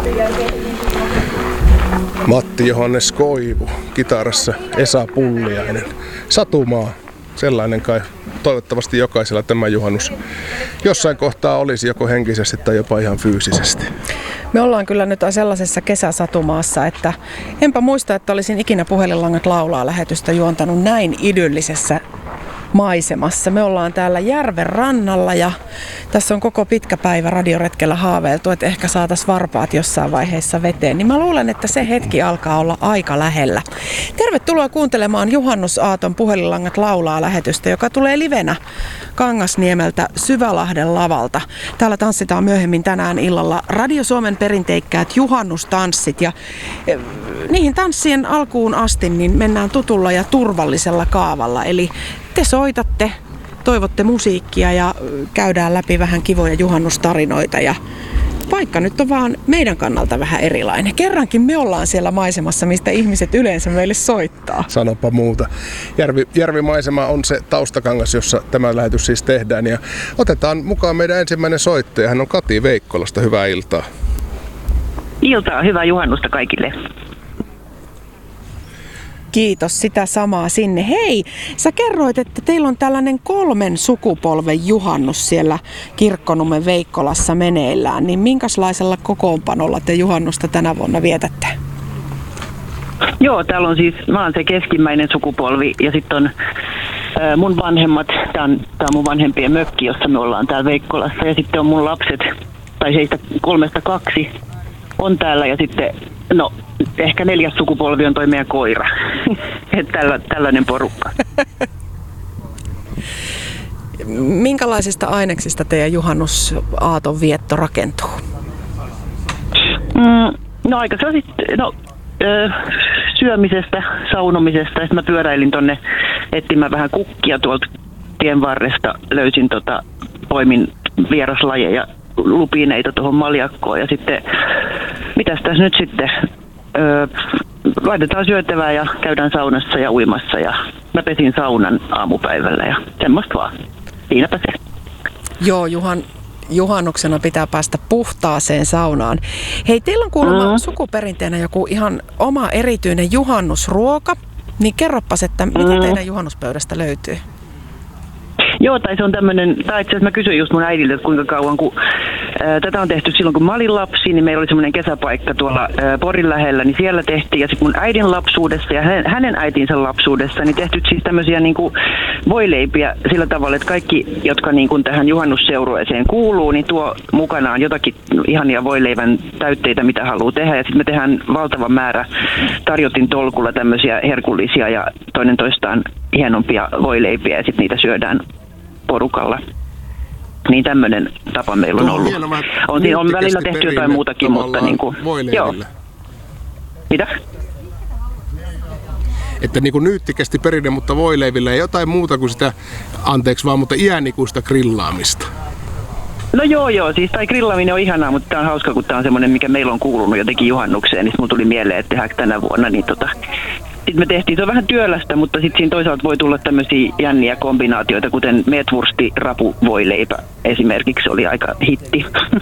Matti Johannes Koivu, kitarassa Esa Pulliainen. Satumaa, sellainen kai toivottavasti jokaisella tämä juhannus jossain kohtaa olisi joko henkisesti tai jopa ihan fyysisesti. Me ollaan kyllä nyt sellaisessa kesäsatumaassa, että enpä muista, että olisin ikinä Puhelinlangat laulaa -lähetystä juontanut näin idyllisessä maisemassa. Me ollaan täällä järven rannalla ja tässä on koko pitkä päivä radioretkellä haaveiltu, että ehkä saataisiin varpaat jossain vaiheessa veteen. Niin mä luulen, että se hetki alkaa olla aika lähellä. Tervetuloa kuuntelemaan Juhannusaaton Puhelinlangat laulaa -lähetystä, joka tulee livenä Kangasniemeltä Syvälahden lavalta. Täällä tanssitaan myöhemmin tänään illalla Radio Suomen perinteikkäät juhannustanssit ja niihin tanssien alkuun asti niin mennään tutulla ja turvallisella kaavalla. Eli te soitatte, toivotte musiikkia ja käydään läpi vähän kivoja juhannustarinoita ja paikka nyt on vaan meidän kannalta vähän erilainen. Kerrankin me ollaan siellä maisemassa, mistä ihmiset yleensä meille soittaa. Sanopa muuta. Järvimaisema on se taustakangas, jossa tämä lähetys siis tehdään. Ja otetaan mukaan meidän ensimmäinen soittaja. Hän on Kati Veikkolasta. Hyvää iltaa. Iltaa. Hyvää juhannusta kaikille. Kiitos, sitä samaa sinne. Hei, sä kerroit, että teillä on tällainen 3 sukupolven juhannus siellä Kirkkonummen Veikkolassa meneillään. Niin minkälaisella kokoonpanolla te juhannusta tänä vuonna vietätte? Joo, täällä on siis, mä oon se keskimmäinen sukupolvi ja sitten on mun vanhemmat, tää on mun vanhempien mökki, jossa me ollaan täällä Veikkolassa. Ja sitten on mun lapset, tai heistä 3-2 on täällä ja sitten, no ehkä 4. sukupolvi on toi meidän koira. Tällainen porukka. Minkälaisista aineksista teidän juhannusaaton vietto rakentuu? No aika se on syömisestä, saunomisesta. Sitten mä pyöräilin tonne etsimään vähän kukkia tuolta tien varresta. Löysin poimin vieraslajeja, lupineita tuohon maljakkoon ja sitten mitäs tässä nyt sitten laitetaan syötävää ja käydään saunassa ja uimassa ja mä pesin saunan aamupäivällä ja semmoista vaan. Siinäpä se. Joo, juhannuksena pitää päästä puhtaaseen saunaan. Hei, teillä on kuulemma sukuperinteenä joku ihan oma erityinen juhannusruoka, niin kerropas, että mitä teidän juhannuspöydästä löytyy? Joo, tai se on tämmöinen, tai itse asiassa mä kysyin just mun äidiltä, että kuinka kauan, kun tätä on tehty silloin, kun mä olin lapsi, niin meillä oli semmoinen kesäpaikka tuolla Porin lähellä, niin siellä tehtiin, ja sitten mun äidin lapsuudessa ja hänen äitinsä lapsuudessa, niin tehty siis tämmöisiä niinku voileipiä sillä tavalla, että kaikki, jotka niinku tähän juhannusseurueeseen kuuluu, niin tuo mukanaan jotakin ihania voileivän täytteitä, mitä haluaa tehdä, ja sitten me tehdään valtava määrä tarjotin tolkulla tämmöisiä herkullisia ja toinen toistaan hienompia voileipiä, ja sitten niitä syödään porukalla. Niin tämmöinen tapa meillä on ollut. On välillä tehty jotain muutakin, mutta niinku joo. Mitä? Että niinku nyyttikästi perinne, mutta voileivillä ei jotain muuta kuin sitä, anteeksi vaan, mutta iänikuista grillaamista. No joo, siis tai grillaaminen on ihanaa, mutta tää on hauska, kun tää on semmoinen, mikä meillä on kuulunut jotenkin juhannukseen, niin mulla tuli mieleen, että tehdäänkö tänä vuonna, niin sitten me tehtiin, se on vähän työlästä, mutta sitten siinä toisaalta voi tulla tämmöisiä jänniä kombinaatioita, kuten metwursti rapuvoileipä esimerkiksi oli aika hitti.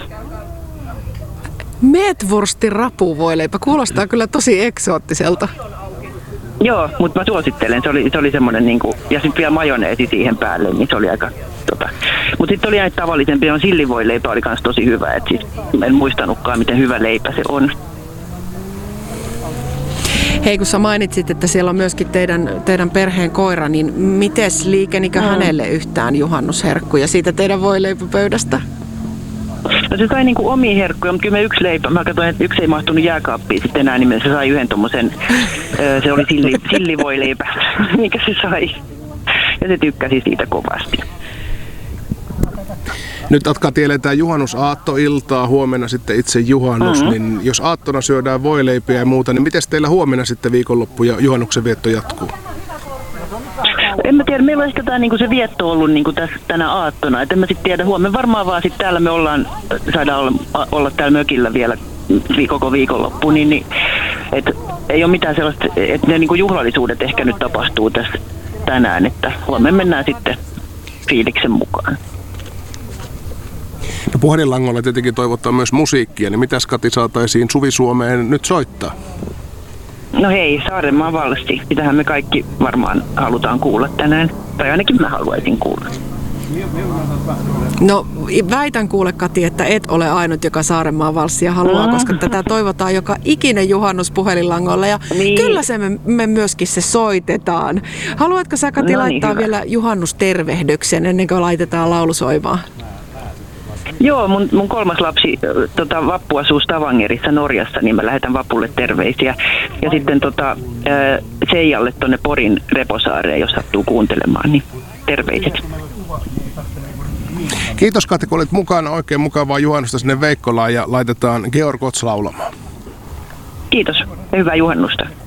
Metwursti rapuvoileipä, kuulostaa kyllä tosi eksoottiselta. Joo, mutta mä suosittelen, se oli semmoinen niinku, ja sitten vielä majoneesi siihen päälle, niin se oli aika Mutta sitten oli näitä tavallisempia, on sillivoileipä oli kans tosi hyvä, että siis en muistanutkaan miten hyvä leipä se on. Hei, kun sä mainitsit, että siellä on myöskin teidän perheen koira, niin mites liikenikö hänelle yhtään juhannusherkkuja siitä teidän voileipäpöydästä? No se sai niinku omia herkkuja, mutta kyllä me yksi leipä, mä katsoin, että yksi ei mahtunut jääkaappiin sitten enää, niin se sai yhden tommosen, se oli sillivoileipä, mikä se sai. Ja se tykkäsi siitä kovasti. Nyt eletään juhannusaattoiltaa, huomenna sitten itse juhannus, niin jos aattona syödään voileipiä ja muuta, niin miten teillä huomenna sitten viikonloppu ja juhannuksen vietto jatkuu? En mä tiedä, meillä on ehkä tää niinku se vietto ollut niinku tässä tänä aattona, et en mä sit tiedä, huomenna varmaan vaan sit täällä me saadaan olla täällä mökillä vielä koko viikonloppu, niin et ei ole mitään sellaista, että ne niinku juhlallisuudet ehkä nyt tapahtuu tässä tänään, että huomenna mennään sitten fiiliksen mukaan. No Puhelinlangolla tietenkin toivottaa myös musiikkia, niin mitäs Kati saataisiin Suvi-Suomeen nyt soittaa? No hei, Saarenmaan valssi. Sitähän me kaikki varmaan halutaan kuulla tänään. Tai ainakin mä haluaisin kuulla. No väitän kuule Kati, että et ole ainut, joka Saarenmaan valssia haluaa, koska tätä toivotaan joka ikinen juhannus puhelinlangolla ja niin. Kyllä me myöskin se soitetaan. Haluatko sä Kati laittaa hyvä. vielä juhannustervehdyksen ennen kuin laitetaan laulu soimaan? Joo, mun kolmas lapsi Vappu asuu Stavangerissa Norjassa, niin mä lähetän Vapulle terveisiä. Ja sitten Seijalle tonne Porin Reposaareen, jos sattuu kuuntelemaan, niin terveiset. Kiitos Kati, kun olit mukana. Oikein mukavaa juhannusta sinne Veikkolaan ja laitetaan Georg Ots laulamaan. Kiitos ja hyvää juhannusta.